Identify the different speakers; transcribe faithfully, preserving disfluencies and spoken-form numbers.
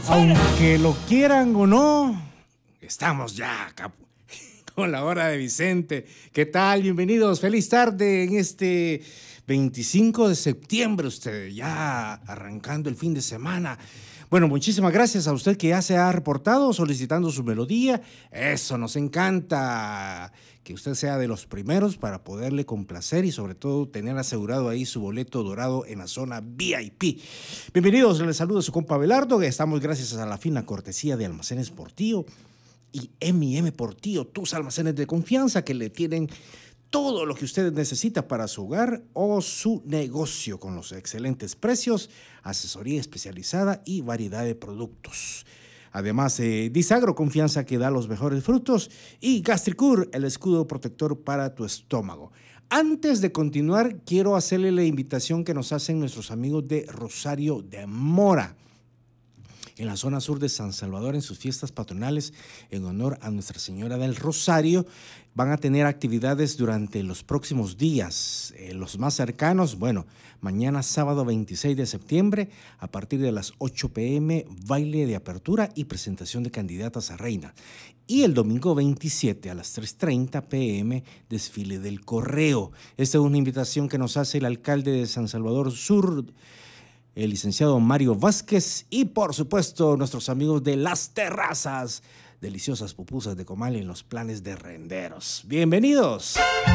Speaker 1: Aunque lo quieran o no, estamos ya acá con la hora de Vicente. ¿Qué tal? Bienvenidos. Feliz tarde en este veinticinco de septiembre, usted ya arrancando el fin de semana. Bueno, muchísimas gracias a usted que ya se ha reportado solicitando su melodía. Eso nos encanta, que usted sea de los primeros para poderle complacer y sobre todo tener asegurado ahí su boleto dorado en la zona V I P. Bienvenidos, les saludo a su compa Belardo, que estamos gracias a la fina cortesía de Almacenes Portillo y eme y eme Portillo, tus almacenes de confianza que le tienen todo lo que usted necesita para su hogar o su negocio con los excelentes precios, asesoría especializada y variedad de productos. Además, eh, Disagro, confianza que da los mejores frutos, y Gastricur, el escudo protector para tu estómago. Antes de continuar, quiero hacerle la invitación que nos hacen nuestros amigos de Rosario de Mora, en la zona sur de San Salvador, en sus fiestas patronales en honor a Nuestra Señora del Rosario. Van a tener actividades durante los próximos días. Eh, los más cercanos, bueno, mañana sábado veintiséis de septiembre, a partir de las ocho pe eme, baile de apertura y presentación de candidatas a reina. Y el domingo veintisiete a las tres treinta pe eme, desfile del correo. Esta es una invitación que nos hace el alcalde de San Salvador Sur, el licenciado Mario Vázquez, y por supuesto nuestros amigos de Las Terrazas, deliciosas pupusas de comal en los planes de Renderos. ¡Bienvenidos!